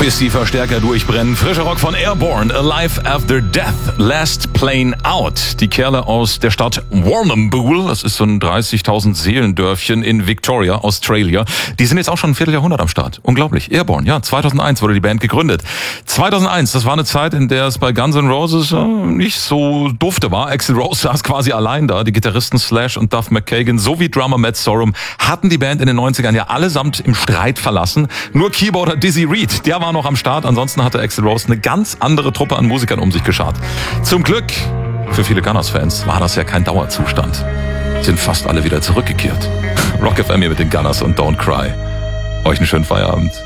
bis die Verstärker durchbrennen. Frischer Rock von Airborne, Alive After Death, Last Plane Out. Die Kerle aus der Stadt Warrnambool, das ist so ein 30.000 Seelendörfchen in Victoria, Australia. Die sind jetzt auch schon ein Vierteljahrhundert am Start. Unglaublich. Airborne, ja, 2001 wurde die Band gegründet. 2001, das war eine Zeit, in der es bei Guns N' Roses nicht so dufte war. Axl Rose saß quasi allein da. Die Gitarristen Slash und Duff McKagan sowie Drummer Matt Sorum hatten die Band in den 90ern ja allesamt im Streit verlassen. Nur Keyboarder Dizzy Reed, der war noch am Start. Ansonsten hatte Axl Rose eine ganz andere Truppe an Musikern um sich geschart. Zum Glück, für viele Gunners-Fans, war das ja kein Dauerzustand. Sind fast alle wieder zurückgekehrt. Rock FM hier mit den Gunners und Don't Cry. Euch einen schönen Feierabend.